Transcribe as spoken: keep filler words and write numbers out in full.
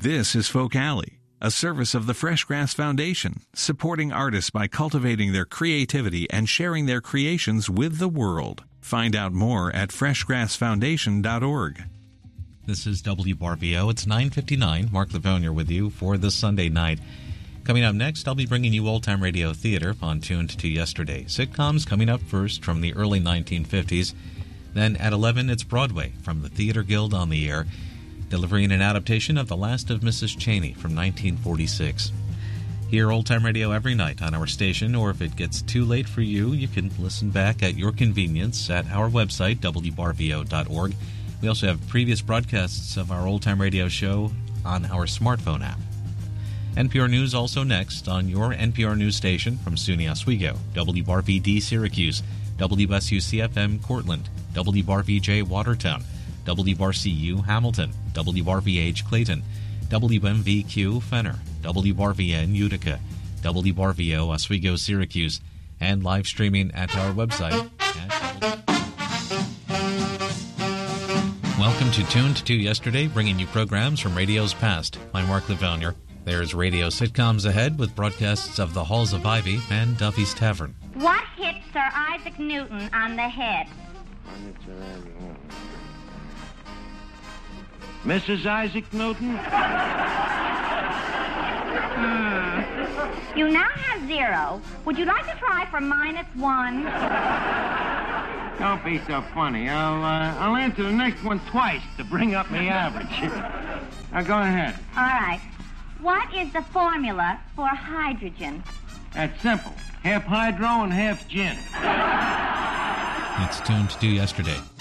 This is Folk Alley, a service of the Freshgrass Foundation, supporting artists by cultivating their creativity and sharing their creations with the world. Find out more at freshgrass foundation dot org. This is W B R V O. It's nine fifty-nine. Mark Livonia with you for this Sunday night. Coming up next, I'll be bringing you old-time radio theater on Tuned to Yesterday. Sitcoms coming up first from the early nineteen fifties. Then at eleven, it's Broadway from the Theater Guild on the Air, delivering an adaptation of The Last of Missus Cheney from nineteen forty-six. Hear old-time radio every night on our station, or if it gets too late for you, you can listen back at your convenience at our website, w b r v o dot org. We also have previous broadcasts of our old-time radio show on our smartphone app. N P R News also next on your N P R News station from SUNY Oswego, W B R V D Syracuse, W S U C F M Cortland, W B R V J Watertown, W B R C U Hamilton, W B R V H Clayton, W M V Q Fenner, W B R V N Utica, W B R V O Oswego Syracuse, and live streaming at our website at Welcome to Tuned to Yesterday, bringing you programs from radio's past. I'm Mark Livonia. There's radio sitcoms ahead with broadcasts of The Halls of Ivy and Duffy's Tavern. What hit Sir Isaac Newton on the head? Missus Isaac Newton? Hmm. You now have zero. Would you like to try for minus one? Don't be so funny. I'll, uh, I'll answer the next one twice to bring up my average. Now, go ahead. All right. What is the formula for hydrogen? That's simple. Half hydro and half gin. It's Tuned to Yesterday.